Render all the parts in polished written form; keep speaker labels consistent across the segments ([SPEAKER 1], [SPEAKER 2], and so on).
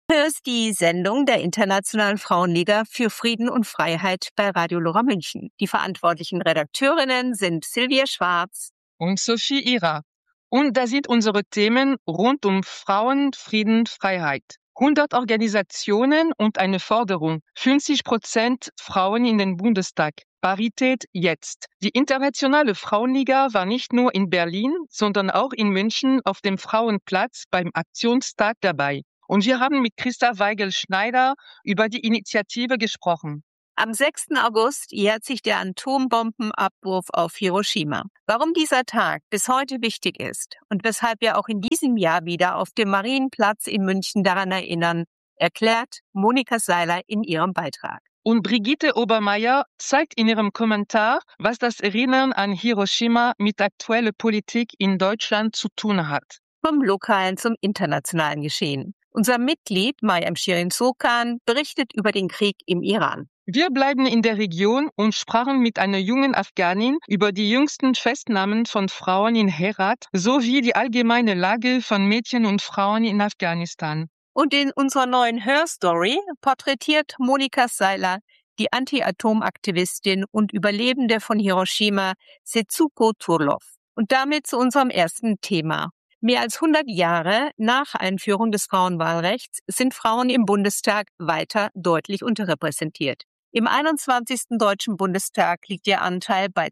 [SPEAKER 1] Hörst die Sendung der Internationalen Frauenliga für Frieden und Freiheit bei Radio Lora München. Die verantwortlichen Redakteurinnen sind Silvia Schwarz
[SPEAKER 2] und Sophie Ira. Und da sind unsere Themen rund um Frauen, Frieden, Freiheit. 100 Organisationen und eine Forderung. 50% Frauen in den Bundestag. Parität jetzt. Die Internationale Frauenliga war nicht nur in Berlin, sondern auch in München auf dem Frauenplatz beim Aktionstag dabei. Und wir haben mit Christa Weigel-Schneider über die Initiative gesprochen.
[SPEAKER 1] Am 6. August jährt sich der Atombombenabwurf auf Hiroshima. Warum dieser Tag bis heute wichtig ist und weshalb wir auch in diesem Jahr wieder auf dem Marienplatz in München daran erinnern, erklärt Monika Seiler in ihrem Beitrag.
[SPEAKER 2] Und Brigitte Obermeier zeigt in ihrem Kommentar, was das Erinnern an Hiroshima mit aktueller Politik in Deutschland zu tun hat.
[SPEAKER 1] Vom lokalen zum internationalen Geschehen. Unser Mitglied Mayam Shirin Sokan berichtet über den Krieg im Iran.
[SPEAKER 2] Wir bleiben in der Region und sprachen mit einer jungen Afghanin über die jüngsten Festnahmen von Frauen in Herat sowie die allgemeine Lage von Mädchen und Frauen in Afghanistan.
[SPEAKER 1] Und in unserer neuen Hörstory porträtiert Monika Seiler die Anti-Atom-Aktivistin und Überlebende von Hiroshima, Setsuko Turlov. Und damit zu unserem ersten Thema. Mehr als 100 Jahre nach Einführung des Frauenwahlrechts sind Frauen im Bundestag weiter deutlich unterrepräsentiert. Im 21. Deutschen Bundestag liegt ihr Anteil bei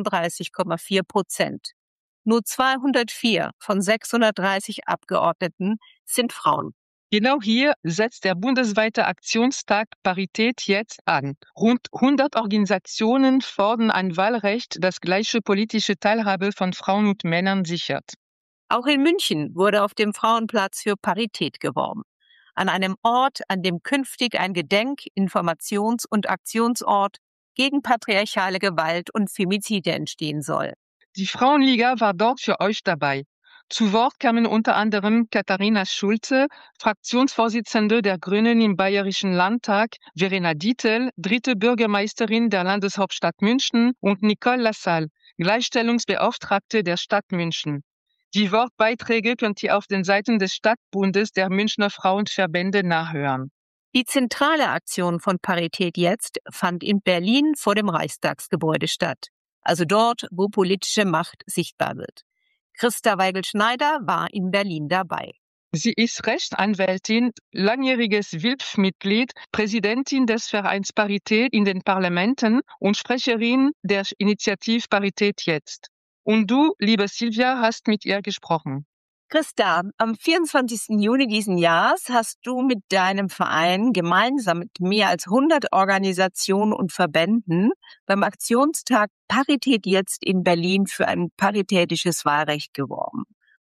[SPEAKER 1] 32,4%. Nur 204 von 630 Abgeordneten sind Frauen.
[SPEAKER 2] Genau hier setzt der bundesweite Aktionstag Parität jetzt an. Rund 100 Organisationen fordern ein Wahlrecht, das gleiche politische Teilhabe von Frauen und Männern sichert.
[SPEAKER 1] Auch in München wurde auf dem Frauenplatz für Parität geworben. An einem Ort, an dem künftig ein Gedenk-, Informations- und Aktionsort gegen patriarchale Gewalt und Femizide entstehen soll.
[SPEAKER 2] Die Frauenliga war dort für euch dabei. Zu Wort kamen unter anderem Katharina Schulze, Fraktionsvorsitzende der Grünen im Bayerischen Landtag, Verena Dietl, dritte Bürgermeisterin der Landeshauptstadt München und Nicole Lassalle, Gleichstellungsbeauftragte der Stadt München. Die Wortbeiträge könnt ihr auf den Seiten des Stadtbundes der Münchner Frauenverbände nachhören.
[SPEAKER 1] Die zentrale Aktion von Parität jetzt fand in Berlin vor dem Reichstagsgebäude statt. Also dort, wo politische Macht sichtbar wird. Christa Weigel-Schneider war in Berlin dabei.
[SPEAKER 2] Sie ist Rechtsanwältin, langjähriges WILPF-Mitglied, Präsidentin des Vereins Parität in den Parlamenten und Sprecherin der Initiative Parität jetzt. Und du, liebe Silvia, hast mit ihr gesprochen.
[SPEAKER 1] Christa, am 24. Juni diesen Jahres hast du mit deinem Verein gemeinsam mit mehr als 100 Organisationen und Verbänden beim Aktionstag Parität jetzt in Berlin für ein paritätisches Wahlrecht geworben.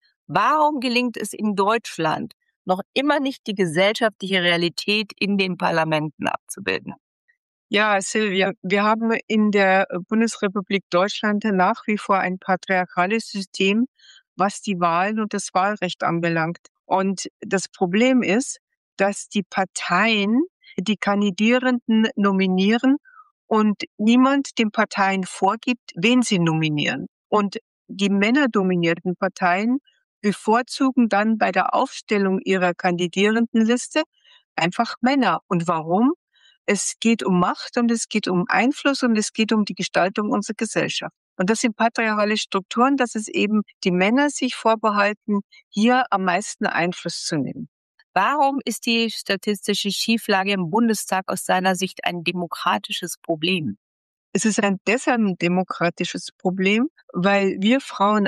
[SPEAKER 1] Warum gelingt es in Deutschland noch immer nicht, die gesellschaftliche Realität in den Parlamenten abzubilden?
[SPEAKER 3] Ja, Silvia, wir haben in der Bundesrepublik Deutschland nach wie vor ein patriarchales System, was die Wahlen und das Wahlrecht anbelangt. Und das Problem ist, dass die Parteien die Kandidierenden nominieren und niemand den Parteien vorgibt, wen sie nominieren. Und die männerdominierten Parteien bevorzugen dann bei der Aufstellung ihrer Kandidierendenliste einfach Männer. Und warum? Es geht um Macht und es geht um Einfluss und es geht um die Gestaltung unserer Gesellschaft. Und das sind patriarchale Strukturen, dass es eben die Männer sich vorbehalten, hier am meisten Einfluss zu nehmen.
[SPEAKER 1] Warum ist die statistische Schieflage im Bundestag aus deiner Sicht ein demokratisches Problem?
[SPEAKER 3] Es ist deshalb ein demokratisches Problem, weil wir Frauen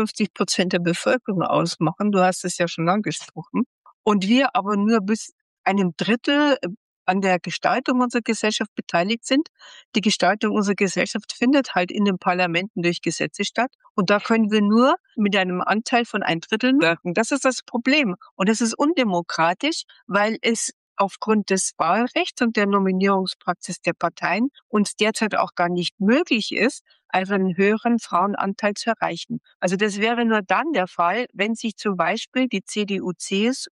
[SPEAKER 3] 51% der Bevölkerung ausmachen. Du hast es ja schon angesprochen. Und wir aber nur bis einem Drittel an der Gestaltung unserer Gesellschaft beteiligt sind. Die Gestaltung unserer Gesellschaft findet halt in den Parlamenten durch Gesetze statt. Und da können wir nur mit einem Anteil von 1/3 wirken. Das ist das Problem. Und das ist undemokratisch, weil es aufgrund des Wahlrechts und der Nominierungspraxis der Parteien uns derzeit auch gar nicht möglich ist, einen höheren Frauenanteil zu erreichen. Also das wäre nur dann der Fall, wenn sich zum Beispiel die CDU, CSU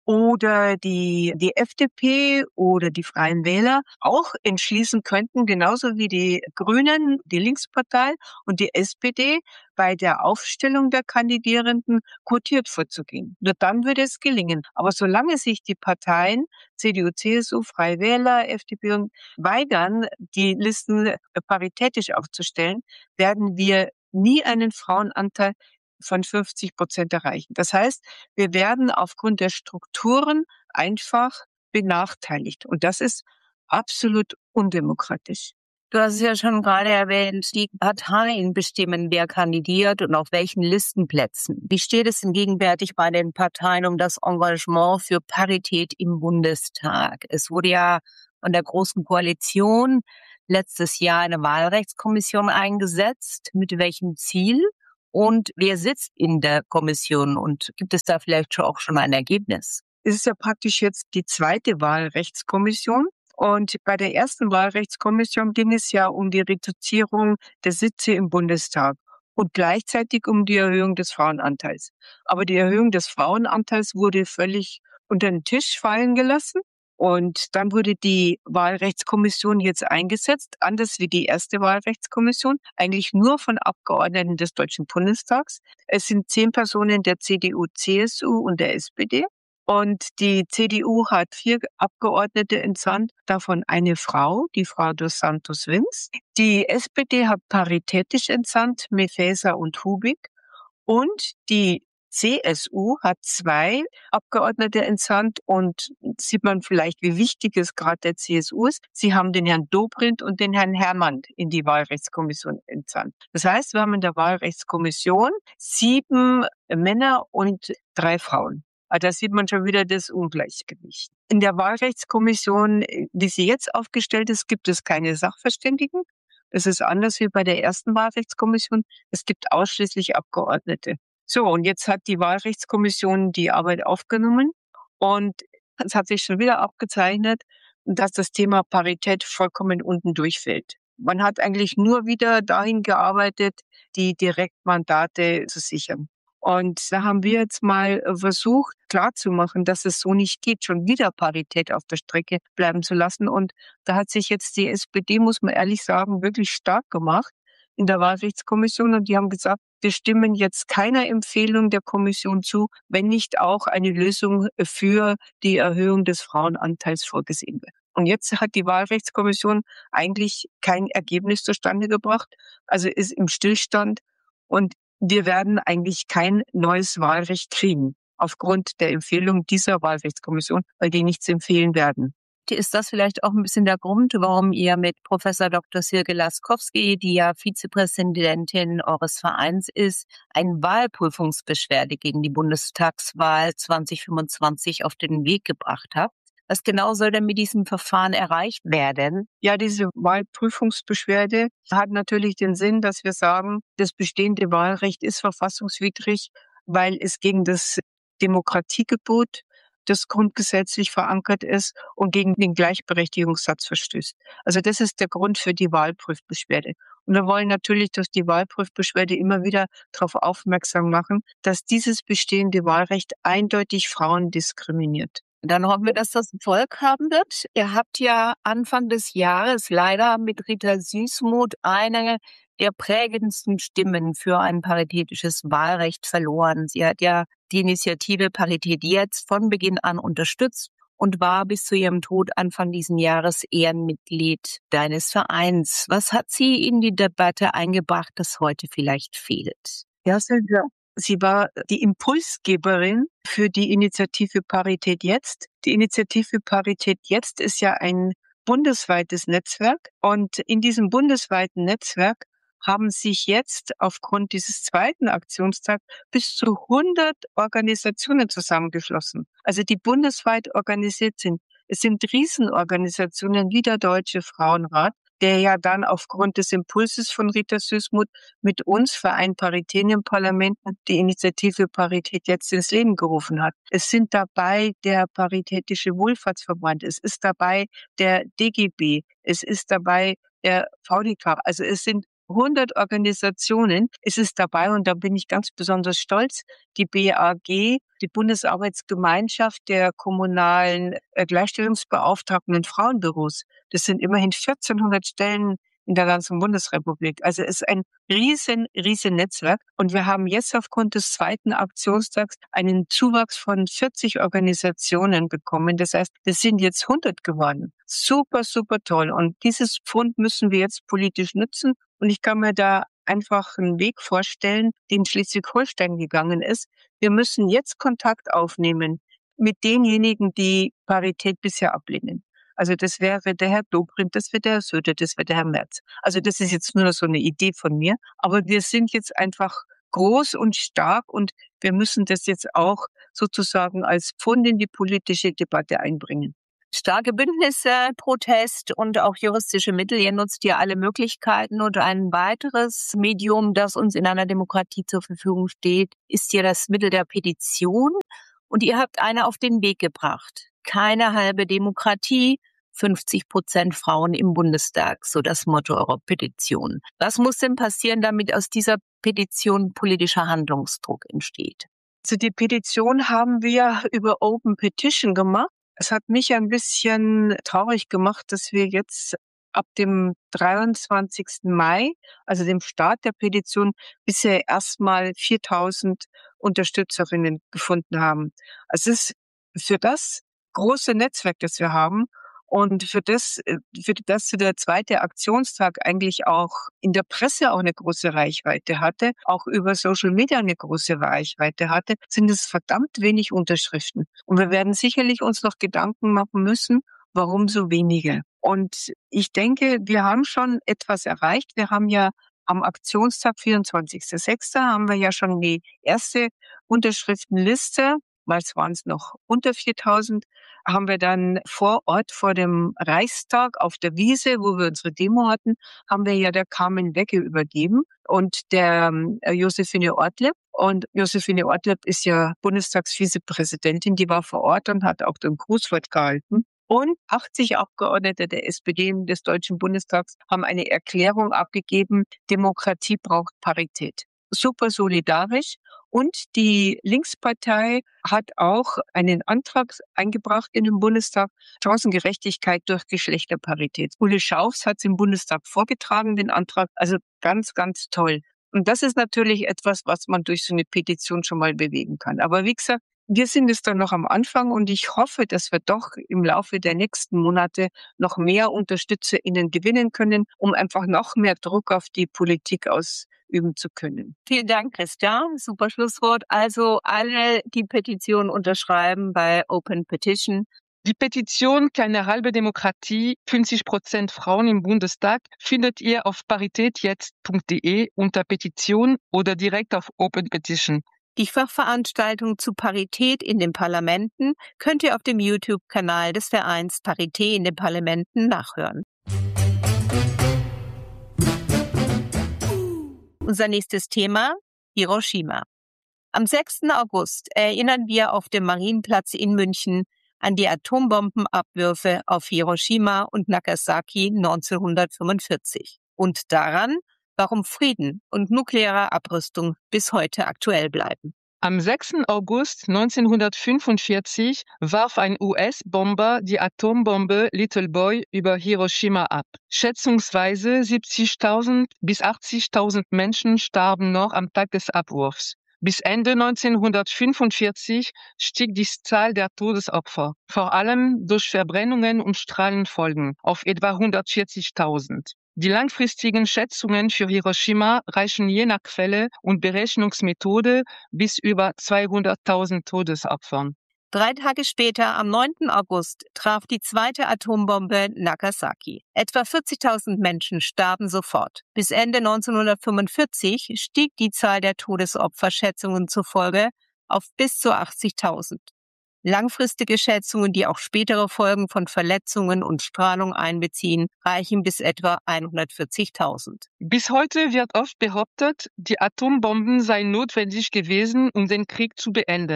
[SPEAKER 3] oder die FDP oder die Freien Wähler auch entschließen könnten, genauso wie die Grünen, die Linkspartei und die SPD, bei der Aufstellung der Kandidierenden quotiert vorzugehen. Nur dann würde es gelingen. Aber solange sich die Parteien, CDU, CSU, Freie Wähler, FDP weigern, die Listen paritätisch aufzustellen, werden wir nie einen Frauenanteil von 50% erreichen. Das heißt, wir werden aufgrund der Strukturen einfach benachteiligt. Und das ist absolut undemokratisch.
[SPEAKER 1] Du hast es ja schon gerade erwähnt, die Parteien bestimmen, wer kandidiert und auf welchen Listenplätzen. Wie steht es denn gegenwärtig bei den Parteien um das Engagement für Parität im Bundestag? Es wurde ja von der Großen Koalition letztes Jahr eine Wahlrechtskommission eingesetzt. Mit welchem Ziel? Und wer sitzt in der Kommission? Und gibt es da vielleicht auch schon ein Ergebnis?
[SPEAKER 3] Es ist ja praktisch jetzt die zweite Wahlrechtskommission. Und bei der ersten Wahlrechtskommission ging es ja um die Reduzierung der Sitze im Bundestag und gleichzeitig um die Erhöhung des Frauenanteils. Aber die Erhöhung des Frauenanteils wurde völlig unter den Tisch fallen gelassen. Und dann wurde die Wahlrechtskommission jetzt eingesetzt, anders wie die erste Wahlrechtskommission, eigentlich nur von Abgeordneten des Deutschen Bundestags. Es sind 10 Personen der CDU, CSU und der SPD. Und die CDU hat 4 Abgeordnete entsandt, davon eine Frau, die Frau dos Santos Wins. Die SPD hat paritätisch entsandt, Mefesa und Hubig. Und die CSU hat 2 Abgeordnete entsandt und sieht man vielleicht, wie wichtig es gerade der CSU ist. Sie haben den Herrn Dobrindt und den Herrn Herrmann in die Wahlrechtskommission entsandt. Das heißt, wir haben in der Wahlrechtskommission 7 Männer und 3 Frauen. Da sieht man schon wieder das Ungleichgewicht. In der Wahlrechtskommission, wie sie jetzt aufgestellt ist, gibt es keine Sachverständigen. Das ist anders wie bei der ersten Wahlrechtskommission. Es gibt ausschließlich Abgeordnete. So, und jetzt hat die Wahlrechtskommission die Arbeit aufgenommen und es hat sich schon wieder abgezeichnet, dass das Thema Parität vollkommen unten durchfällt. Man hat eigentlich nur wieder dahin gearbeitet, die Direktmandate zu sichern. Und da haben wir jetzt mal versucht, klarzumachen, dass es so nicht geht, schon wieder Parität auf der Strecke bleiben zu lassen. Und da hat sich jetzt die SPD, muss man ehrlich sagen, wirklich stark gemacht in der Wahlrechtskommission. Und die haben gesagt, wir stimmen jetzt keiner Empfehlung der Kommission zu, wenn nicht auch eine Lösung für die Erhöhung des Frauenanteils vorgesehen wird. Und jetzt hat die Wahlrechtskommission eigentlich kein Ergebnis zustande gebracht, also ist im Stillstand. Und wir werden eigentlich kein neues Wahlrecht kriegen, aufgrund der Empfehlung dieser Wahlrechtskommission, weil die nichts empfehlen werden.
[SPEAKER 1] Ist das vielleicht auch ein bisschen der Grund, warum ihr mit Professor Dr. Silke Laskowski, die ja Vizepräsidentin eures Vereins ist, eine Wahlprüfungsbeschwerde gegen die Bundestagswahl 2025 auf den Weg gebracht habt? Was genau soll denn mit diesem Verfahren erreicht werden?
[SPEAKER 3] Ja, diese Wahlprüfungsbeschwerde hat natürlich den Sinn, dass wir sagen, das bestehende Wahlrecht ist verfassungswidrig, weil es gegen das Demokratiegebot, das grundgesetzlich verankert ist, und gegen den Gleichberechtigungssatz verstößt. Also das ist der Grund für die Wahlprüfbeschwerde. Und wir wollen natürlich durch die Wahlprüfbeschwerde immer wieder darauf aufmerksam machen, dass dieses bestehende Wahlrecht eindeutig Frauen diskriminiert.
[SPEAKER 1] Dann hoffen wir, dass das Erfolg haben wird. Ihr habt ja Anfang des Jahres leider mit Rita Süssmuth eine der prägendsten Stimmen für ein paritätisches Wahlrecht verloren. Sie hat ja die Initiative Parität jetzt von Beginn an unterstützt und war bis zu ihrem Tod Anfang diesen Jahres Ehrenmitglied deines Vereins. Was hat sie in die Debatte eingebracht, das heute vielleicht fehlt?
[SPEAKER 3] Ja, Silvia. Sie war die Impulsgeberin für die Initiative Parität jetzt. Die Initiative Parität jetzt ist ja ein bundesweites Netzwerk. Und in diesem bundesweiten Netzwerk haben sich jetzt aufgrund dieses zweiten Aktionstags bis zu 100 Organisationen zusammengeschlossen, also die bundesweit organisiert sind. Es sind Riesenorganisationen wie der Deutsche Frauenrat, der ja dann aufgrund des Impulses von Rita Süssmuth mit uns, Verein Parität im Parlament, die Initiative Parität jetzt ins Leben gerufen hat. Es sind dabei der Paritätische Wohlfahrtsverband, es ist dabei der DGB, es ist dabei der VDK. Also es sind 100 Organisationen ist es dabei und da bin ich ganz besonders stolz. Die BAG, die Bundesarbeitsgemeinschaft der kommunalen Gleichstellungsbeauftragten und Frauenbüros. Das sind immerhin 1400 Stellen in der ganzen Bundesrepublik. Also es ist ein riesen Netzwerk. Und wir haben jetzt aufgrund des zweiten Aktionstags einen Zuwachs von 40 Organisationen bekommen. Das heißt, wir sind jetzt 100 geworden. Super, super toll. Und dieses Pfund müssen wir jetzt politisch nutzen. Und ich kann mir da einfach einen Weg vorstellen, den Schleswig-Holstein gegangen ist. Wir müssen jetzt Kontakt aufnehmen mit denjenigen, die Parität bisher ablehnen. Also das wäre der Herr Dobrindt, das wäre der Herr Söder, das wäre der Herr Merz. Also das ist jetzt nur so eine Idee von mir. Aber wir sind jetzt einfach groß und stark und wir müssen das jetzt auch sozusagen als Pfund in die politische Debatte einbringen.
[SPEAKER 1] Starke Bündnisse, Protest und auch juristische Mittel. Ihr nutzt ja alle Möglichkeiten. Und ein weiteres Medium, das uns in einer Demokratie zur Verfügung steht, ist ja das Mittel der Petition. Und ihr habt eine auf den Weg gebracht. Keine halbe Demokratie, 50% Frauen im Bundestag, so das Motto eurer Petition. Was muss denn passieren, damit aus dieser Petition politischer Handlungsdruck entsteht?
[SPEAKER 3] Also die Petition haben wir über Open Petition gemacht. Es hat mich ein bisschen traurig gemacht, dass wir jetzt ab dem 23. Mai, also dem Start der Petition, bisher erstmal 4000 Unterstützerinnen gefunden haben. Also es ist für das große Netzwerk, das wir haben und für das der zweite Aktionstag eigentlich auch in der Presse auch eine große Reichweite hatte, auch über Social Media eine große Reichweite hatte, sind es verdammt wenig Unterschriften. Und wir werden sicherlich uns noch Gedanken machen müssen, warum so wenige. Und ich denke, wir haben schon etwas erreicht. Wir haben ja am Aktionstag 24.06. haben wir ja schon die erste Unterschriftenliste, weil es waren es noch unter 4000, haben wir dann vor Ort vor dem Reichstag auf der Wiese, wo wir unsere Demo hatten, haben wir ja der Carmen Wegge übergeben und der Josephine Ortleb. Und Josephine Ortleb ist ja Bundestagsvizepräsidentin, die war vor Ort und hat auch den Grußwort gehalten. Und 80 Abgeordnete der SPD des Deutschen Bundestags haben eine Erklärung abgegeben, Demokratie braucht Parität. Super solidarisch. Und die Linkspartei hat auch einen Antrag eingebracht in den Bundestag, Chancengerechtigkeit durch Geschlechterparität. Ulle Schaufs hat es im Bundestag vorgetragen, den Antrag. Also ganz, ganz toll. Und das ist natürlich etwas, was man durch so eine Petition schon mal bewegen kann. Aber wie gesagt, wir sind es dann noch am Anfang und ich hoffe, dass wir doch im Laufe der nächsten Monate noch mehr UnterstützerInnen gewinnen können, um einfach noch mehr Druck auf die Politik ausüben zu können.
[SPEAKER 1] Vielen Dank, Christa. Super Schlusswort. Also alle die Petition unterschreiben bei Open Petition.
[SPEAKER 2] Die Petition Keine halbe Demokratie, 50% Frauen im Bundestag findet ihr auf paritätjetzt.de unter Petition oder direkt auf Open Petition.
[SPEAKER 1] Die Fachveranstaltung zu Parität in den Parlamenten könnt ihr auf dem YouTube-Kanal des Vereins Parität in den Parlamenten nachhören. Unser nächstes Thema, Hiroshima. Am 6. August erinnern wir auf dem Marienplatz in München an die Atombombenabwürfe auf Hiroshima und Nagasaki 1945 und daran, warum Frieden und nukleare Abrüstung bis heute aktuell bleiben.
[SPEAKER 2] Am 6. August 1945 warf ein US-Bomber die Atombombe Little Boy über Hiroshima ab. Schätzungsweise 70.000 bis 80.000 Menschen starben noch am Tag des Abwurfs. Bis Ende 1945 stieg die Zahl der Todesopfer, vor allem durch Verbrennungen und Strahlenfolgen, auf etwa 140.000. Die langfristigen Schätzungen für Hiroshima reichen je nach Quelle und Berechnungsmethode bis über 200.000 Todesopfern.
[SPEAKER 1] 3 Tage später, am 9. August, traf die zweite Atombombe Nagasaki. Etwa 40.000 Menschen starben sofort. Bis Ende 1945 stieg die Zahl der Todesopfer Schätzungen zufolge auf bis zu 80.000. Langfristige Schätzungen, die auch spätere Folgen von Verletzungen und Strahlung einbeziehen, reichen bis etwa 140.000.
[SPEAKER 2] Bis heute wird oft behauptet, die Atombomben seien notwendig gewesen, um den Krieg zu beenden.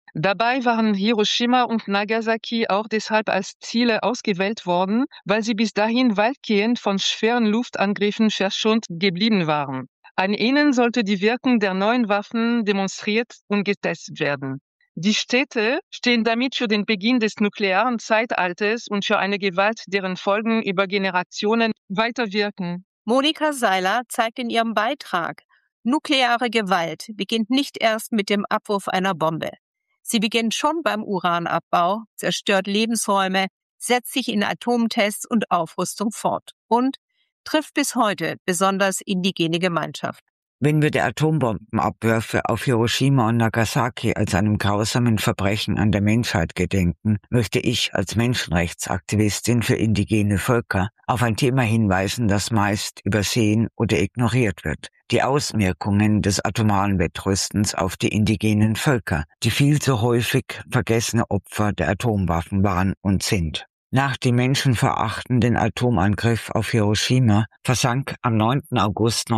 [SPEAKER 2] Dabei waren Hiroshima und Nagasaki auch deshalb als Ziele ausgewählt worden, weil sie bis dahin weitgehend von schweren Luftangriffen verschont geblieben waren. An ihnen sollte die Wirkung der neuen Waffen demonstriert und getestet werden. Die Städte stehen damit für den Beginn des nuklearen Zeitalters und für eine Gewalt, deren Folgen über Generationen weiterwirken.
[SPEAKER 1] Monika Seiler zeigt in ihrem Beitrag, nukleare Gewalt beginnt nicht erst mit dem Abwurf einer Bombe. Sie beginnt schon beim Uranabbau, zerstört Lebensräume, setzt sich in Atomtests und Aufrüstung fort und trifft bis heute besonders indigene Gemeinschaften.
[SPEAKER 4] Wenn wir der Atombombenabwürfe auf Hiroshima und Nagasaki als einem grausamen Verbrechen an der Menschheit gedenken, möchte ich als Menschenrechtsaktivistin für indigene Völker auf ein Thema hinweisen, das meist übersehen oder ignoriert wird: die Auswirkungen des atomaren Wettrüstens auf die indigenen Völker, die viel zu häufig vergessene Opfer der Atomwaffen waren und sind. Nach dem menschenverachtenden Atomangriff auf Hiroshima versank am 9. August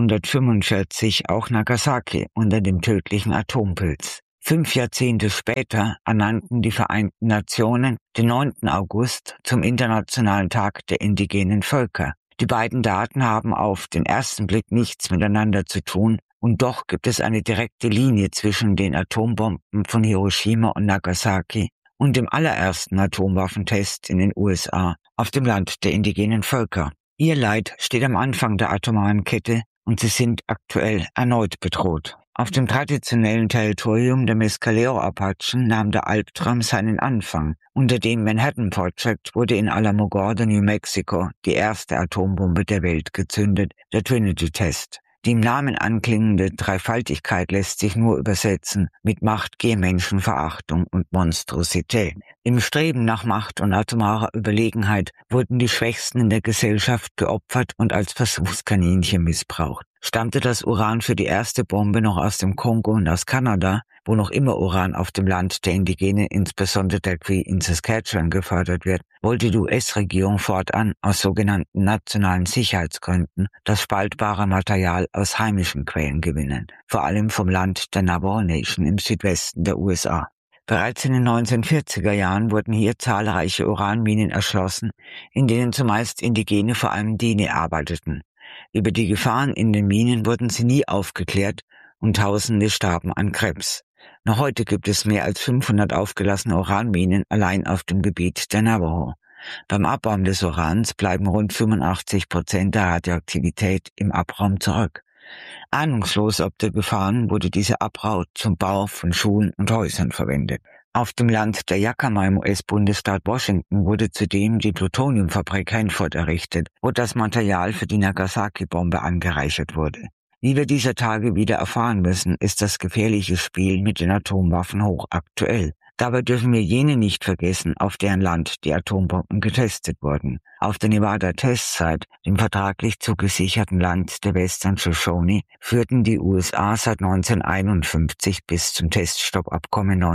[SPEAKER 4] 1945 auch Nagasaki unter dem tödlichen Atompilz. 5 Jahrzehnte später ernannten die Vereinten Nationen den 9. August zum Internationalen Tag der indigenen Völker. Die beiden Daten haben auf den ersten Blick nichts miteinander zu tun, und doch gibt es eine direkte Linie zwischen den Atombomben von Hiroshima und Nagasaki und dem allerersten Atomwaffentest in den USA auf dem Land der indigenen Völker. Ihr Leid steht am Anfang der atomaren Kette und sie sind aktuell erneut bedroht. Auf dem traditionellen Territorium der Mescalero-Apachen nahm der Albtraum seinen Anfang. Unter dem Manhattan Project wurde in Alamogordo, New Mexico, die erste Atombombe der Welt gezündet, der Trinity-Test. Die im Namen anklingende Dreifaltigkeit lässt sich nur übersetzen mit Macht, Gier, Menschenverachtung und Monstrosität. Im Streben nach Macht und atomarer Überlegenheit wurden die Schwächsten in der Gesellschaft geopfert und als Versuchskaninchen missbraucht. Stammte das Uran für die erste Bombe noch aus dem Kongo und aus Kanada, wo noch immer Uran auf dem Land der Indigenen, insbesondere der Cree in Saskatchewan, gefördert wird, wollte die US-Regierung fortan aus sogenannten nationalen Sicherheitsgründen das spaltbare Material aus heimischen Quellen gewinnen, vor allem vom Land der Navajo Nation im Südwesten der USA. Bereits in den 1940er Jahren wurden hier zahlreiche Uranminen erschlossen, in denen zumeist Indigene, vor allem Dine, arbeiteten. Über die Gefahren in den Minen wurden sie nie aufgeklärt und Tausende starben an Krebs. Noch heute gibt es mehr als 500 aufgelassene Uranminen allein auf dem Gebiet der Navajo. Beim Abbauen des Urans bleiben rund 85% der Radioaktivität im Abraum zurück. Ahnungslos ob der Gefahren wurde dieser Abbau zum Bau von Schulen und Häusern verwendet. Auf dem Land der Yakama im US-Bundesstaat Washington wurde zudem die Plutoniumfabrik Hanford errichtet, wo das Material für die Nagasaki-Bombe angereichert wurde. Wie wir dieser Tage wieder erfahren müssen, ist das gefährliche Spiel mit den Atomwaffen hochaktuell. Dabei dürfen wir jene nicht vergessen, auf deren Land die Atombomben getestet wurden. Auf der Nevada-Testsite, dem vertraglich zugesicherten Land der Western Shoshone, führten die USA seit 1951 bis zum Teststoppabkommen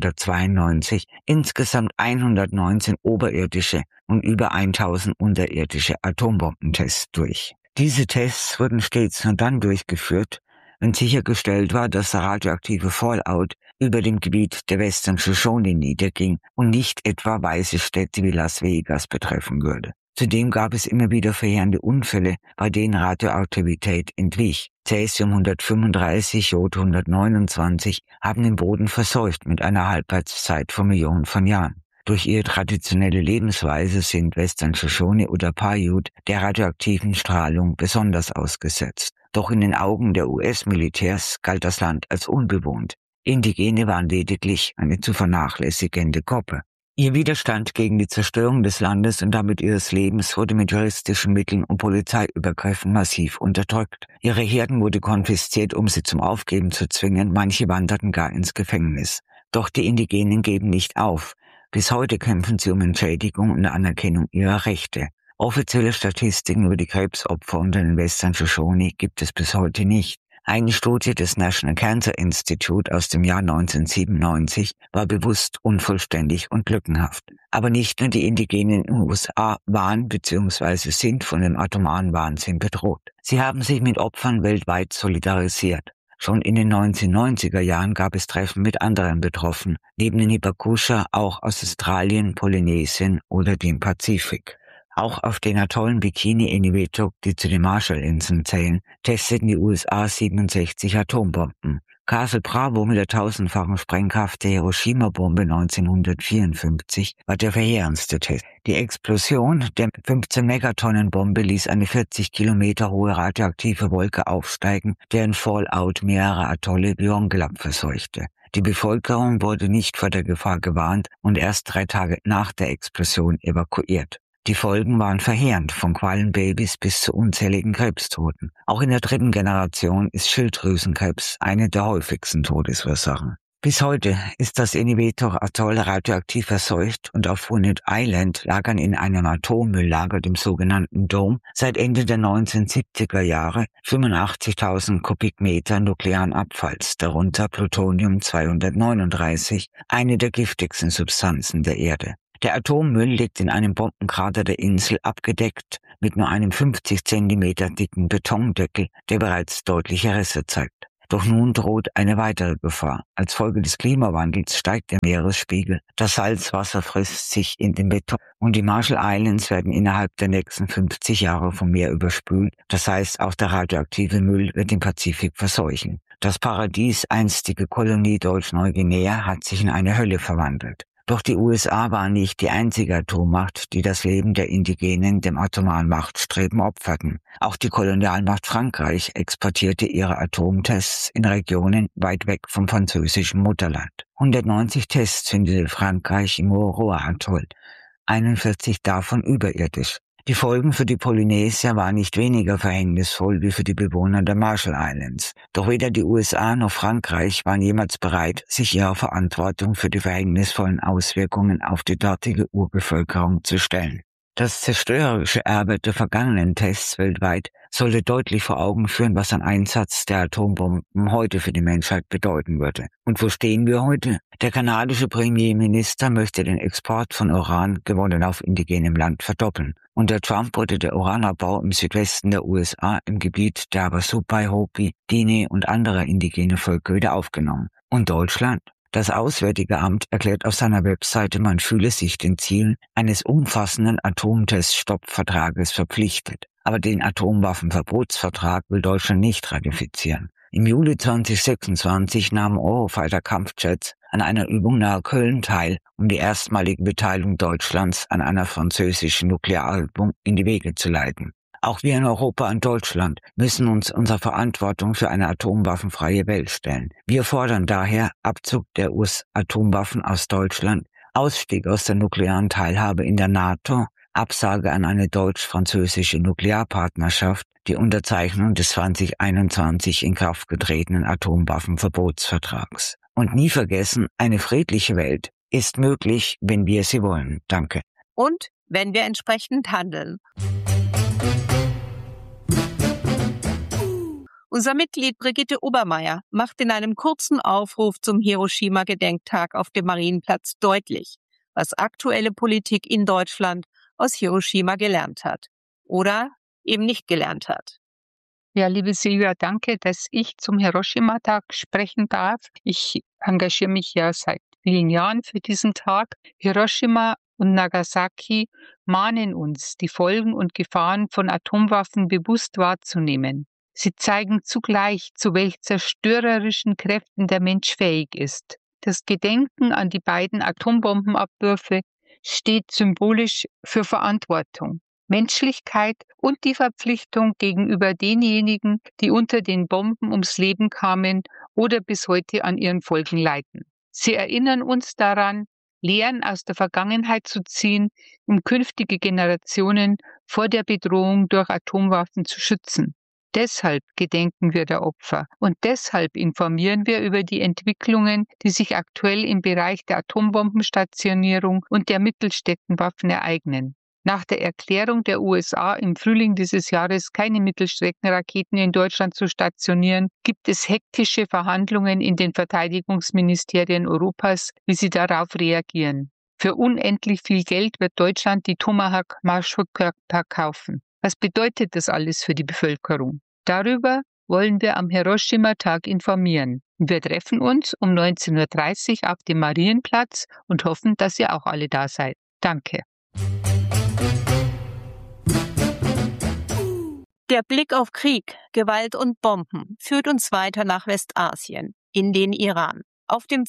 [SPEAKER 4] 1992 insgesamt 119 oberirdische und über 1000 unterirdische Atombombentests durch. Diese Tests wurden stets nur dann durchgeführt, wenn sichergestellt war, dass der radioaktive Fallout über dem Gebiet der Western Shoshone niederging und nicht etwa weiße Städte wie Las Vegas betreffen würde. Zudem gab es immer wieder verheerende Unfälle, bei denen Radioaktivität entwich. Cäsium-135, Jod-129 haben den Boden verseucht mit einer Halbwertszeit von Millionen von Jahren. Durch ihre traditionelle Lebensweise sind Western Shoshone oder Paiute der radioaktiven Strahlung besonders ausgesetzt. Doch in den Augen der US-Militärs galt das Land als unbewohnt. Indigene waren lediglich eine zu vernachlässigende Gruppe. Ihr Widerstand gegen die Zerstörung des Landes und damit ihres Lebens wurde mit juristischen Mitteln und Polizeiübergriffen massiv unterdrückt. Ihre Herden wurde konfisziert, um sie zum Aufgeben zu zwingen, manche wanderten gar ins Gefängnis. Doch die Indigenen geben nicht auf. Bis heute kämpfen sie um Entschädigung und Anerkennung ihrer Rechte. Offizielle Statistiken über die Krebsopfer unter den Western Shoshone gibt es bis heute nicht. Eine Studie des National Cancer Institute aus dem Jahr 1997 war bewusst unvollständig und lückenhaft. Aber nicht nur die Indigenen in den USA waren bzw. sind von dem atomaren Wahnsinn bedroht. Sie haben sich mit Opfern weltweit solidarisiert. Schon in den 1990er Jahren gab es Treffen mit anderen Betroffenen, neben den Hibakusha auch aus Australien, Polynesien oder dem Pazifik. Auch auf den Atollen Bikini-Eniwetok, die zu den Marshallinseln zählen, testeten die USA 67 Atombomben. Castle Bravo mit der 1000-fachen Sprengkraft der Hiroshima-Bombe 1954 war der verheerendste Test. Die Explosion der 15-Megatonnen-Bombe ließ eine 40 Kilometer hohe radioaktive Wolke aufsteigen, deren Fallout mehrere Atolle wie Rongelap verseuchte. Die Bevölkerung wurde nicht vor der Gefahr gewarnt und erst 3 Tage nach der Explosion evakuiert. Die Folgen waren verheerend, von Quallenbabys bis zu unzähligen Krebstoten. Auch in der 3. Generation ist Schilddrüsenkrebs eine der häufigsten Todesursachen. Bis heute ist das Eniwetok-Atoll radioaktiv verseucht und auf Funet Island lagern in einem Atommülllager, dem sogenannten Dome, seit Ende der 1970er Jahre 85.000 Kubikmeter nuklearen Abfalls, darunter Plutonium-239, eine der giftigsten Substanzen der Erde. Der Atommüll liegt in einem Bombenkrater der Insel abgedeckt mit nur einem 50 Zentimeter dicken Betondeckel, der bereits deutliche Risse zeigt. Doch nun droht eine weitere Gefahr. Als Folge des Klimawandels steigt der Meeresspiegel, das Salzwasser frisst sich in den Beton und die Marshall Islands werden innerhalb der nächsten 50 Jahre vom Meer überspült. Das heißt, auch der radioaktive Müll wird den Pazifik verseuchen. Das Paradies, einstige Kolonie Deutsch-Neuguinea, hat sich in eine Hölle verwandelt. Doch die USA war nicht die einzige Atommacht, die das Leben der Indigenen dem atomaren Machtstreben opferten. Auch die Kolonialmacht Frankreich exportierte ihre Atomtests in Regionen weit weg vom französischen Mutterland. 190 Tests zündete Frankreich im Mururoa-Atoll, 41 davon überirdisch. Die Folgen für die Polynesier waren nicht weniger verhängnisvoll wie für die Bewohner der Marshall Islands. Doch weder die USA noch Frankreich waren jemals bereit, sich ihrer Verantwortung für die verhängnisvollen Auswirkungen auf die dortige Urbevölkerung zu stellen. Das zerstörerische Erbe der vergangenen Tests weltweit sollte deutlich vor Augen führen, was ein Einsatz der Atombomben heute für die Menschheit bedeuten würde. Und wo stehen wir heute? Der kanadische Premierminister möchte den Export von Uran, gewonnen auf indigenem Land, verdoppeln. Unter Trump wurde der Uranabbau im Südwesten der USA im Gebiet der Havasupai, Hopi, Diné und anderer indigene Völker wieder aufgenommen. Und Deutschland? Das Auswärtige Amt erklärt auf seiner Webseite, man fühle sich den Zielen eines umfassenden Atomteststoppvertrages verpflichtet. Aber den Atomwaffenverbotsvertrag will Deutschland nicht ratifizieren. Im Juli 2026 nahmen Eurofighter-Kampfjets an einer Übung nahe Köln teil, um die erstmalige Beteiligung Deutschlands an einer französischen Nuklearübung in die Wege zu leiten. Auch wir in Europa und Deutschland müssen uns unserer Verantwortung für eine atomwaffenfreie Welt stellen. Wir fordern daher Abzug der US-Atomwaffen aus Deutschland, Ausstieg aus der nuklearen Teilhabe in der NATO, Absage an eine deutsch-französische Nuklearpartnerschaft, die Unterzeichnung des 2021 in Kraft getretenen Atomwaffenverbotsvertrags. Und nie vergessen, eine friedliche Welt ist möglich, wenn wir sie wollen. Danke.
[SPEAKER 1] Und wenn wir entsprechend handeln. Unser Mitglied Brigitte Obermeier macht in einem kurzen Aufruf zum Hiroshima-Gedenktag auf dem Marienplatz deutlich, was aktuelle Politik in Deutschland aus Hiroshima gelernt hat oder eben nicht gelernt hat.
[SPEAKER 5] Ja, liebe Silvia, danke, dass ich zum Hiroshima-Tag sprechen darf. Ich engagiere mich ja seit vielen Jahren für diesen Tag. Hiroshima und Nagasaki mahnen uns, die Folgen und Gefahren von Atomwaffen bewusst wahrzunehmen. Sie zeigen zugleich, zu welch zerstörerischen Kräften der Mensch fähig ist. Das Gedenken an die beiden Atombombenabwürfe steht symbolisch für Verantwortung, Menschlichkeit und die Verpflichtung gegenüber denjenigen, die unter den Bomben ums Leben kamen oder bis heute an ihren Folgen leiden. Sie erinnern uns daran, Lehren aus der Vergangenheit zu ziehen, um künftige Generationen vor der Bedrohung durch Atomwaffen zu schützen. Deshalb gedenken wir der Opfer und deshalb informieren wir über die Entwicklungen, die sich aktuell im Bereich der Atombombenstationierung und der Mittelstreckenwaffen ereignen. Nach der Erklärung der USA im Frühling dieses Jahres, keine Mittelstreckenraketen in Deutschland zu stationieren, gibt es hektische Verhandlungen in den Verteidigungsministerien Europas, wie sie darauf reagieren. Für unendlich viel Geld wird Deutschland die Tomahawk-Marschflugkörper kaufen. Was bedeutet das alles für die Bevölkerung? Darüber wollen wir am Hiroshima-Tag informieren. Wir treffen uns um 19:30 Uhr auf dem Marienplatz und hoffen, dass ihr auch alle da seid. Danke.
[SPEAKER 1] Der Blick auf Krieg, Gewalt und Bomben führt uns weiter nach Westasien, in den Iran. Auf dem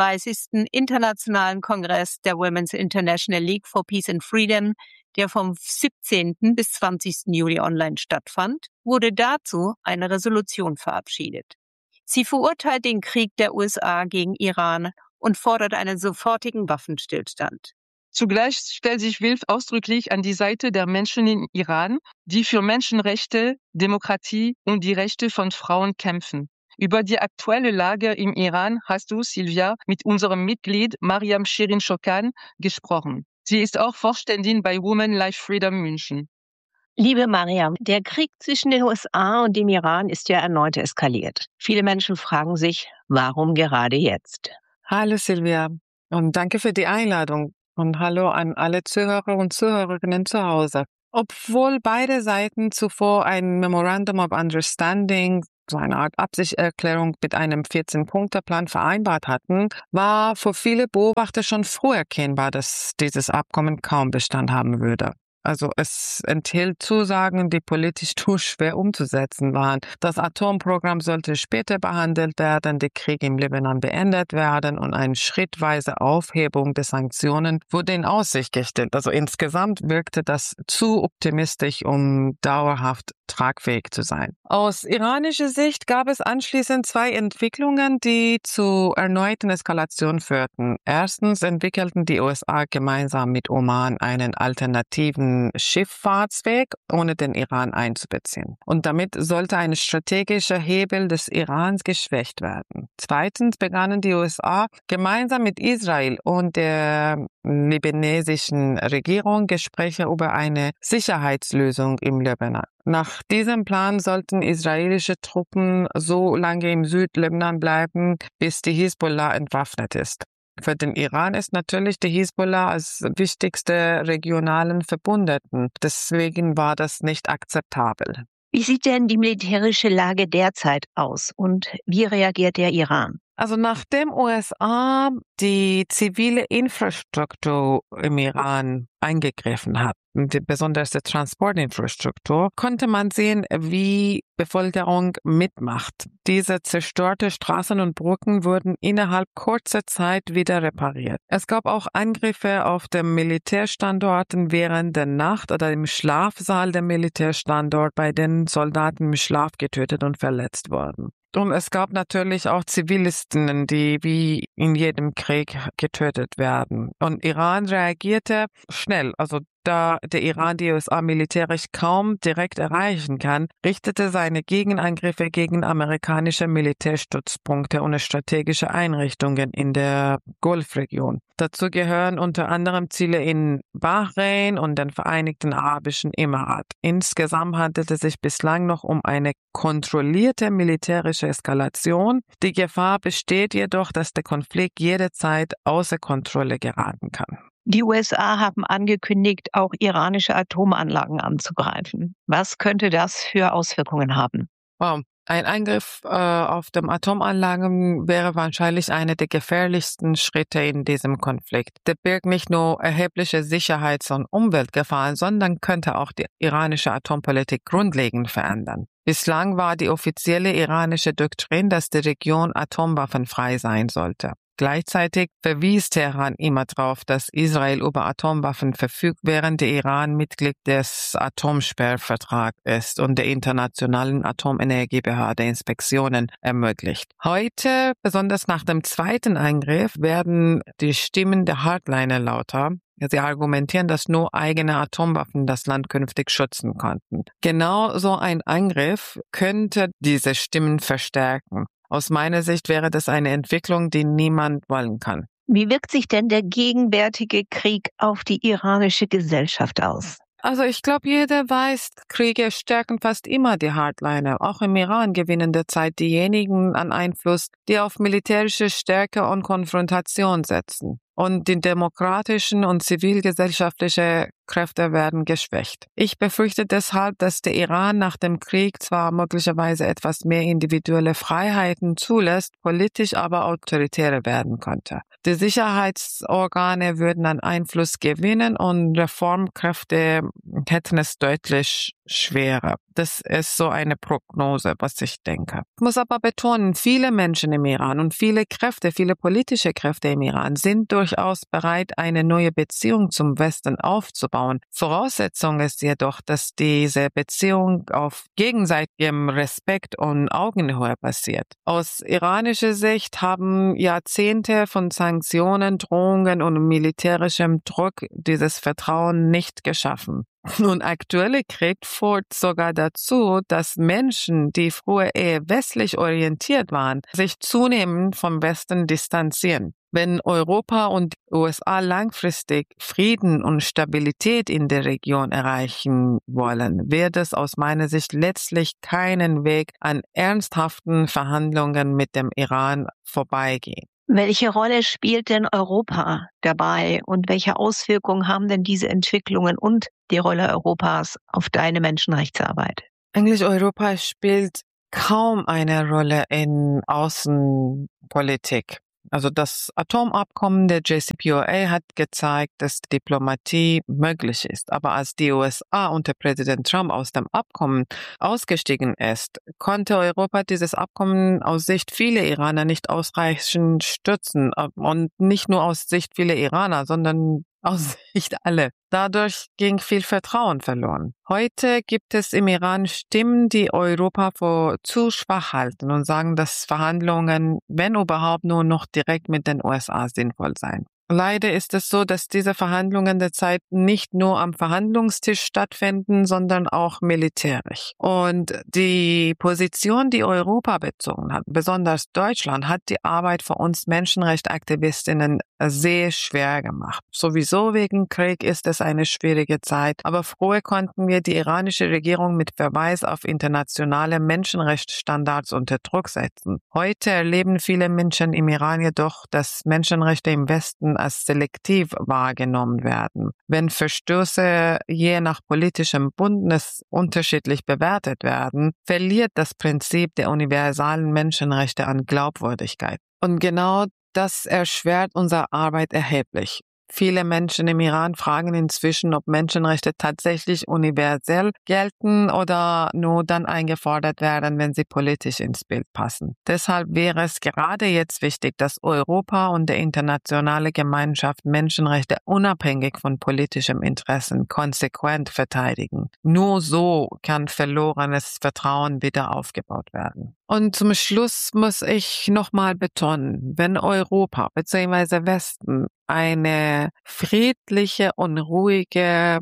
[SPEAKER 1] 34. Internationalen Kongress der Women's International League for Peace and Freedom, der vom 17. bis 20. Juli online stattfand, wurde dazu eine Resolution verabschiedet. Sie verurteilt den Krieg der USA gegen Iran und fordert einen sofortigen Waffenstillstand.
[SPEAKER 2] Zugleich stellt sich WILF ausdrücklich an die Seite der Menschen im Iran, die für Menschenrechte, Demokratie und die Rechte von Frauen kämpfen. Über die aktuelle Lage im Iran hast du, Silvia, mit unserem Mitglied Mariam Shirin Shokan gesprochen. Sie ist auch Vorständin bei Women Life Freedom München.
[SPEAKER 1] Liebe Mariam, der Krieg zwischen den USA und dem Iran ist ja erneut eskaliert. Viele Menschen fragen sich, warum gerade jetzt?
[SPEAKER 6] Hallo Silvia und danke für die Einladung. Und hallo an alle Zuhörer und Zuhörerinnen zu Hause. Obwohl beide Seiten zuvor ein Memorandum of Understanding, so eine Art Absichtserklärung mit einem 14-Punkte-Plan vereinbart hatten, war für viele Beobachter schon früh erkennbar, dass dieses Abkommen kaum Bestand haben würde. Also es enthielt Zusagen, die politisch zu schwer umzusetzen waren. Das Atomprogramm sollte später behandelt werden, der Krieg im Libanon beendet werden und eine schrittweise Aufhebung der Sanktionen wurde in Aussicht gestellt. Also insgesamt wirkte das zu optimistisch, um dauerhaft tragfähig zu sein. Aus iranischer Sicht gab es anschließend zwei Entwicklungen, die zu erneuten Eskalationen führten. Erstens entwickelten die USA gemeinsam mit Oman einen alternativen Schifffahrtsweg, ohne den Iran einzubeziehen. Und damit sollte ein strategischer Hebel des Irans geschwächt werden. Zweitens begannen die USA gemeinsam mit Israel und der libanesischen Regierung Gespräche über eine Sicherheitslösung im Libanon. Nach diesem Plan sollten israelische Truppen so lange im Südlibanon bleiben, bis die Hisbollah entwaffnet ist. Für den Iran ist natürlich die Hisbollah als wichtigste regionalen Verbündeten. Deswegen war das nicht akzeptabel.
[SPEAKER 1] Wie sieht denn die militärische Lage derzeit aus und wie reagiert der Iran?
[SPEAKER 6] Also nachdem USA die zivile Infrastruktur im Iran eingegriffen hat, besonders die Transportinfrastruktur, konnte man sehen, wie Bevölkerung mitmacht. Diese zerstörte Straßen und Brücken wurden innerhalb kurzer Zeit wieder repariert. Es gab auch Angriffe auf den Militärstandorten während der Nacht oder im Schlafsaal der Militärstandort, bei denen Soldaten im Schlaf getötet und verletzt wurden. Und es gab natürlich auch Zivilisten, die wie in jedem Krieg getötet werden. Und Iran reagierte schnell. Also da der Iran die USA militärisch kaum direkt erreichen kann, richtete seine Gegenangriffe gegen amerikanische Militärstützpunkte und strategische Einrichtungen in der Golfregion. Dazu gehören unter anderem Ziele in Bahrain und den Vereinigten Arabischen Emiraten. Insgesamt handelt es sich bislang noch um eine kontrollierte militärische Eskalation. Die Gefahr besteht jedoch, dass der Konflikt jederzeit außer Kontrolle geraten kann.
[SPEAKER 1] Die USA haben angekündigt, auch iranische Atomanlagen anzugreifen. Was könnte das für Auswirkungen haben?
[SPEAKER 6] Wow. Ein Angriff auf die Atomanlagen wäre wahrscheinlich einer der gefährlichsten Schritte in diesem Konflikt. Der birgt nicht nur erhebliche Sicherheits- und Umweltgefahren, sondern könnte auch die iranische Atompolitik grundlegend verändern. Bislang war die offizielle iranische Doktrin, dass die Region atomwaffenfrei sein sollte. Gleichzeitig verwies Teheran immer darauf, dass Israel über Atomwaffen verfügt, während der Iran Mitglied des Atomsperrvertrags ist und der Internationalen Atomenergiebehörde Inspektionen ermöglicht. Heute, besonders nach dem zweiten Angriff, werden die Stimmen der Hardliner lauter. Sie argumentieren, dass nur eigene Atomwaffen das Land künftig schützen konnten. Genau so ein Angriff könnte diese Stimmen verstärken. Aus meiner Sicht wäre das eine Entwicklung, die niemand wollen kann.
[SPEAKER 1] Wie wirkt sich denn der gegenwärtige Krieg auf die iranische Gesellschaft aus?
[SPEAKER 6] Also ich glaube, jeder weiß, Kriege stärken fast immer die Hardliner. Auch im Iran gewinnen derzeit diejenigen an Einfluss, die auf militärische Stärke und Konfrontation setzen. und die demokratischen und zivilgesellschaftlichen Kräfte werden geschwächt. Ich befürchte deshalb, dass der Iran nach dem Krieg zwar möglicherweise etwas mehr individuelle Freiheiten zulässt, politisch aber autoritärer werden könnte. Die Sicherheitsorgane würden an Einfluss gewinnen und Reformkräfte hätten es deutlich schwerer. Das ist so eine Prognose, was ich denke. Ich muss aber betonen, viele Menschen im Iran und viele Kräfte, viele politische Kräfte im Iran sind durchaus bereit, eine neue Beziehung zum Westen aufzubauen. Voraussetzung ist jedoch, dass diese Beziehung auf gegenseitigem Respekt und Augenhöhe basiert. Aus iranischer Sicht haben Jahrzehnte von Sanktionen, Drohungen und militärischem Druck dieses Vertrauen nicht geschaffen. Nun, aktuelle Krieg führt sogar dazu, dass Menschen, die früher eher westlich orientiert waren, sich zunehmend vom Westen distanzieren. Wenn Europa und die USA langfristig Frieden und Stabilität in der Region erreichen wollen, wird es aus meiner Sicht letztlich keinen Weg an ernsthaften Verhandlungen mit dem Iran vorbeigehen.
[SPEAKER 1] Welche Rolle spielt denn Europa dabei und welche Auswirkungen haben denn diese Entwicklungen und die Rolle Europas auf deine Menschenrechtsarbeit?
[SPEAKER 6] Eigentlich Europa spielt kaum eine Rolle in Außenpolitik. Also das Atomabkommen der JCPOA hat gezeigt, dass Diplomatie möglich ist. Aber als die USA unter Präsident Trump aus dem Abkommen ausgestiegen ist, konnte Europa dieses Abkommen aus Sicht vieler Iraner nicht ausreichend stützen. Und nicht nur aus Sicht vieler Iraner, sondern aus Sicht aller. Dadurch ging viel Vertrauen verloren. Heute gibt es im Iran Stimmen, die Europa für zu schwach halten und sagen, dass Verhandlungen, wenn überhaupt, nur noch direkt mit den USA sinnvoll seien. Leider ist es so, dass diese Verhandlungen derzeit nicht nur am Verhandlungstisch stattfinden, sondern auch militärisch. Und die Position, die Europa bezogen hat, besonders Deutschland, hat die Arbeit für uns Menschenrechtsaktivistinnen sehr schwer gemacht. Sowieso wegen Krieg ist es eine schwierige Zeit, aber früher konnten wir die iranische Regierung mit Verweis auf internationale Menschenrechtsstandards unter Druck setzen. Heute erleben viele Menschen im Iran jedoch, dass Menschenrechte im Westen als selektiv wahrgenommen werden. Wenn Verstöße je nach politischem Bündnis unterschiedlich bewertet werden, verliert das Prinzip der universalen Menschenrechte an Glaubwürdigkeit. Und genau das erschwert unsere Arbeit erheblich. Viele Menschen im Iran fragen inzwischen, ob Menschenrechte tatsächlich universell gelten oder nur dann eingefordert werden, wenn sie politisch ins Bild passen. Deshalb wäre es gerade jetzt wichtig, dass Europa und die internationale Gemeinschaft Menschenrechte unabhängig von politischem Interessen konsequent verteidigen. Nur so kann verlorenes Vertrauen wieder aufgebaut werden. Und zum Schluss muss ich nochmal betonen, wenn Europa bzw. Westen eine friedliche und ruhige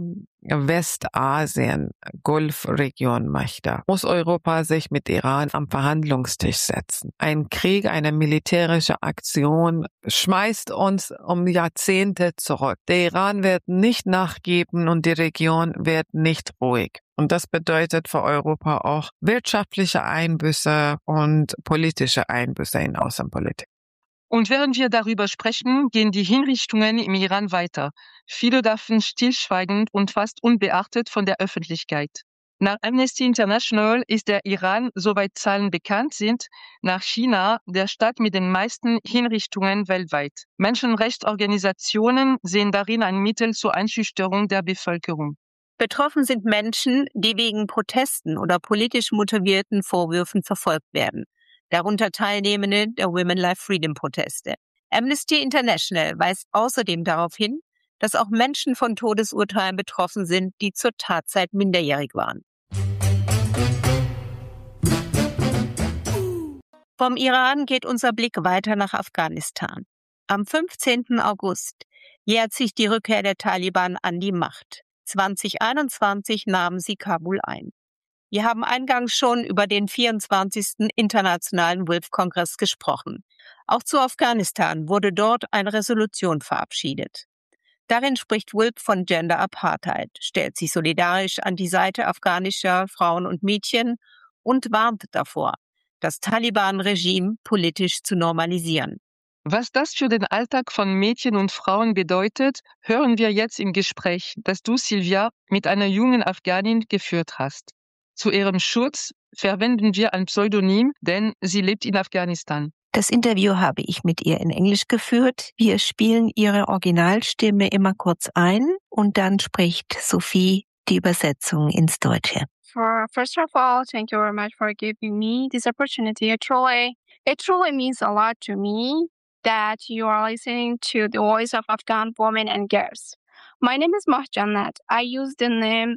[SPEAKER 6] Westasien-Golfregion möchte, muss Europa sich mit Iran am Verhandlungstisch setzen. Ein Krieg, eine militärische Aktion schmeißt uns um Jahrzehnte zurück. Der Iran wird nicht nachgeben und die Region wird nicht ruhig. Und das bedeutet für Europa auch wirtschaftliche Einbüße und politische Einbüße in Außenpolitik.
[SPEAKER 2] Und während wir darüber sprechen, gehen die Hinrichtungen im Iran weiter. Viele davon stillschweigend und fast unbeachtet von der Öffentlichkeit. Nach Amnesty International ist der Iran, soweit Zahlen bekannt sind, nach China der Staat mit den meisten Hinrichtungen weltweit. Menschenrechtsorganisationen sehen darin ein Mittel zur Einschüchterung der Bevölkerung.
[SPEAKER 1] Betroffen sind Menschen, die wegen Protesten oder politisch motivierten Vorwürfen verfolgt werden. Darunter Teilnehmende der Women Life Freedom Proteste. Amnesty International weist außerdem darauf hin, dass auch Menschen von Todesurteilen betroffen sind, die zur Tatzeit minderjährig waren. Vom Iran geht unser Blick weiter nach Afghanistan. Am 15. August jährt sich die Rückkehr der Taliban an die Macht. 2021 nahmen sie Kabul ein. Wir haben eingangs schon über den 24. Internationalen WILPF-Kongress gesprochen. Auch zu Afghanistan wurde dort eine Resolution verabschiedet. Darin spricht WILPF von Gender Apartheid, stellt sich solidarisch an die Seite afghanischer Frauen und Mädchen und warnt davor, das Taliban-Regime politisch zu normalisieren.
[SPEAKER 2] Was das für den Alltag von Mädchen und Frauen bedeutet, hören wir jetzt im Gespräch, das du, Silvia, mit einer jungen Afghanin geführt hast. Zu ihrem Schutz verwenden wir ein Pseudonym, denn sie lebt in Afghanistan.
[SPEAKER 1] Das Interview habe ich mit ihr in Englisch geführt. Wir spielen ihre Originalstimme immer kurz ein und dann spricht Sophie die Übersetzung ins Deutsche.
[SPEAKER 7] First of all, thank you very much for giving me this opportunity. It truly means a lot to me that you are listening to the voice of Afghan women and girls. My name is Mahjannat. I use this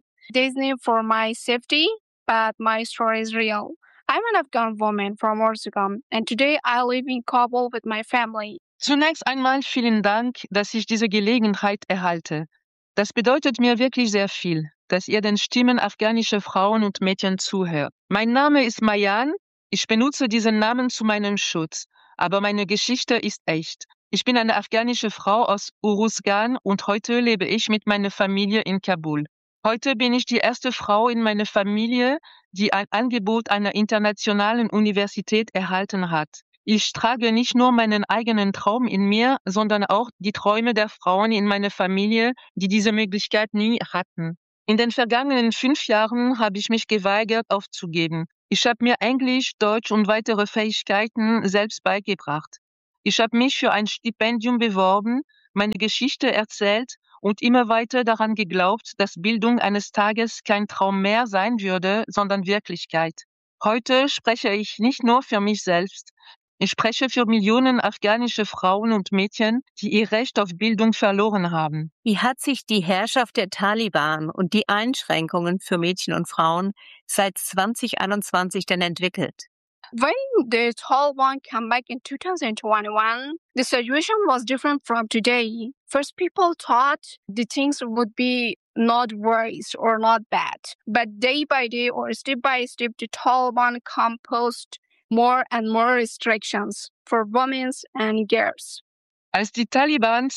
[SPEAKER 7] name for my safety, but my story is real. I'm an Afghan woman from Orzugam, and today I live in Kabul with my family.
[SPEAKER 2] Zunächst einmal vielen Dank, dass ich diese Gelegenheit erhalte. Das bedeutet mir wirklich sehr viel, dass ihr den Stimmen afghanischer Frauen und Mädchen zuhört. Mein Name ist Mayan. Ich benutze diesen Namen zu meinem Schutz, aber meine Geschichte ist echt. Ich bin eine afghanische Frau aus Uruzgan und heute lebe ich mit meiner Familie in Kabul. Heute bin ich die erste Frau in meiner Familie, die ein Angebot einer internationalen Universität erhalten hat. Ich trage nicht nur meinen eigenen Traum in mir, sondern auch die Träume der Frauen in meiner Familie, die diese Möglichkeit nie hatten. In den vergangenen 5 Jahren habe ich mich geweigert, aufzugeben. Ich habe mir Englisch, Deutsch und weitere Fähigkeiten selbst beigebracht. Ich habe mich für ein Stipendium beworben, meine Geschichte erzählt und immer weiter daran geglaubt, dass Bildung eines Tages kein Traum mehr sein würde, sondern Wirklichkeit. Heute spreche ich nicht nur für mich selbst. Ich spreche für Millionen afghanische Frauen und Mädchen, die ihr Recht auf Bildung verloren haben.
[SPEAKER 1] Wie hat sich die Herrschaft der Taliban und die Einschränkungen für Mädchen und Frauen seit 2021 denn entwickelt?
[SPEAKER 7] When the Taliban came back in 2021, the situation was different from today. First, people thought the things would be not worse or not bad. But day by day or step by step, the Taliban imposed more and more restrictions for women and girls.
[SPEAKER 2] Als die Taliban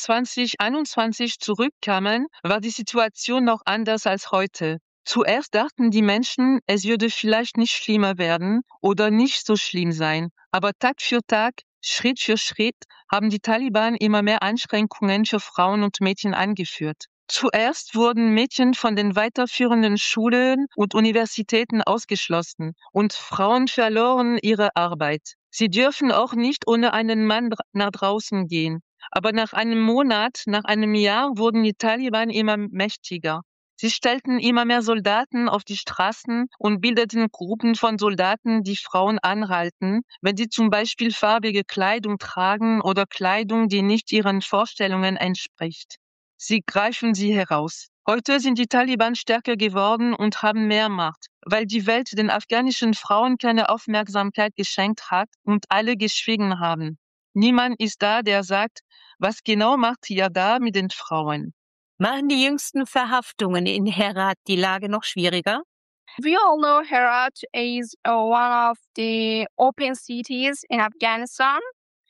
[SPEAKER 2] 2021 zurückkamen, war die Situation noch anders als heute. Zuerst dachten die Menschen, es würde vielleicht nicht schlimmer werden oder nicht so schlimm sein. Aber Tag für Tag, Schritt für Schritt, haben die Taliban immer mehr Einschränkungen für Frauen und Mädchen eingeführt. Zuerst wurden Mädchen von den weiterführenden Schulen und Universitäten ausgeschlossen und Frauen verloren ihre Arbeit. Sie dürfen auch nicht ohne einen Mann nach draußen gehen. Aber nach einem Monat, nach einem Jahr wurden die Taliban immer mächtiger. Sie stellten immer mehr Soldaten auf die Straßen und bildeten Gruppen von Soldaten, die Frauen anhalten, wenn sie zum Beispiel farbige Kleidung tragen oder Kleidung, die nicht ihren Vorstellungen entspricht. Sie greifen sie heraus. Heute sind die Taliban stärker geworden und haben mehr Macht, weil die Welt den afghanischen Frauen keine Aufmerksamkeit geschenkt hat und alle geschwiegen haben. Niemand ist da, der sagt, was genau macht ihr da mit den Frauen?
[SPEAKER 1] Machen die jüngsten Verhaftungen in Herat die Lage noch schwieriger?
[SPEAKER 7] We all know Herat is one of the open cities in Afghanistan,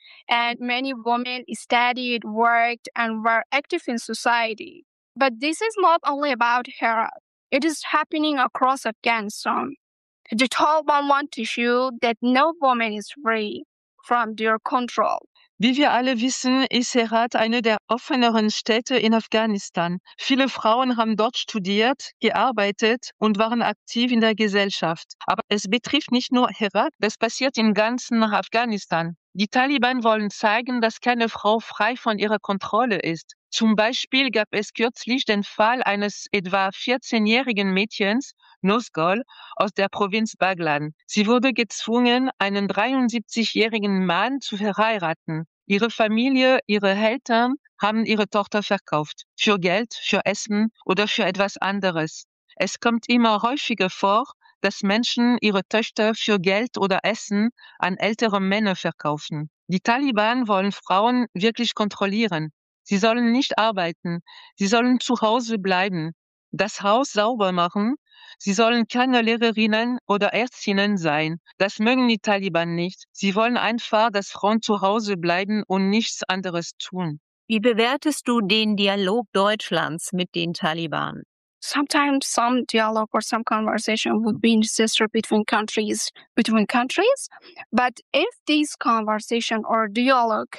[SPEAKER 7] and many women studied, worked, and were active in society. But this is not only about Herat. It is happening across Afghanistan. The Taliban want to show that no woman is free from their control.
[SPEAKER 2] Wie wir alle wissen, ist Herat eine der offeneren Städte in Afghanistan. Viele Frauen haben dort studiert, gearbeitet und waren aktiv in der Gesellschaft. Aber es betrifft nicht nur Herat, das passiert im ganzen Afghanistan. Die Taliban wollen zeigen, dass keine Frau frei von ihrer Kontrolle ist. Zum Beispiel gab es kürzlich den Fall eines etwa 14-jährigen Mädchens, Nosgol, aus der Provinz Baghlan. Sie wurde gezwungen, einen 73-jährigen Mann zu verheiraten. Ihre Familie, ihre Eltern haben ihre Tochter verkauft. Für Geld, für Essen oder für etwas anderes. Es kommt immer häufiger vor, dass Menschen ihre Töchter für Geld oder Essen an ältere Männer verkaufen. Die Taliban wollen Frauen wirklich kontrollieren. Sie sollen nicht arbeiten. Sie sollen zu Hause bleiben, das Haus sauber machen. Sie sollen keine Lehrerinnen oder Ärztinnen sein. Das mögen die Taliban nicht. Sie wollen einfach, dass Frauen zu Hause bleiben und nichts anderes tun.
[SPEAKER 1] Wie bewertest du den Dialog Deutschlands mit den Taliban?
[SPEAKER 7] Sometimes some dialogue or some conversation would be necessary between countries. But if this conversation or dialogue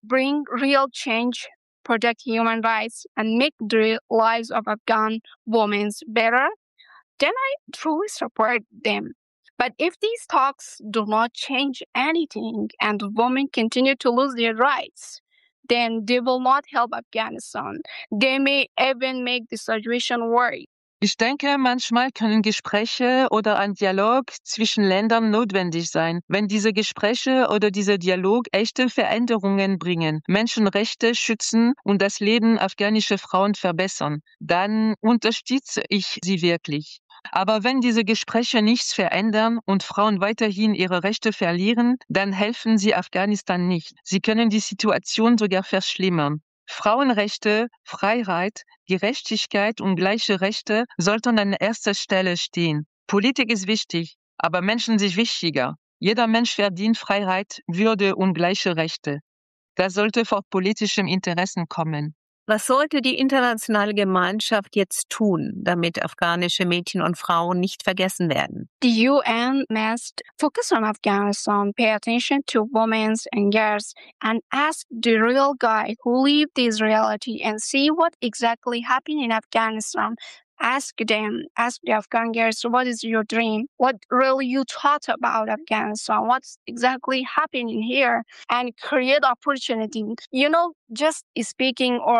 [SPEAKER 7] bring real change, protect human rights, and make the lives of Afghan women better, then I truly support them. But if these talks do not change anything and women continue to lose their rights, then they will not help Afghanistan. They may even make the situation worse.
[SPEAKER 2] Ich denke, manchmal können Gespräche oder ein Dialog zwischen Ländern notwendig sein, wenn diese Gespräche oder dieser Dialog echte Veränderungen bringen, Menschenrechte schützen und das Leben afghanischer Frauen verbessern. Dann unterstütze ich sie wirklich. Aber wenn diese Gespräche nichts verändern und Frauen weiterhin ihre Rechte verlieren, dann helfen sie Afghanistan nicht. Sie können die Situation sogar verschlimmern. Frauenrechte, Freiheit, Gerechtigkeit und gleiche Rechte sollten an erster Stelle stehen. Politik ist wichtig, aber Menschen sind wichtiger. Jeder Mensch verdient Freiheit, Würde und gleiche Rechte. Das sollte vor politischem Interessen kommen.
[SPEAKER 1] Was sollte die internationale Gemeinschaft jetzt tun, damit afghanische Mädchen und Frauen nicht vergessen werden?
[SPEAKER 7] The UN must focus on Afghanistan, pay attention to women and girls, and ask the real guy who lived this reality and see what exactly happened in Afghanistan. Ask them, ask the Afghan girls, what is your dream? What really you thought about Afghanistan? What's exactly happening here? And create opportunity. Just speaking or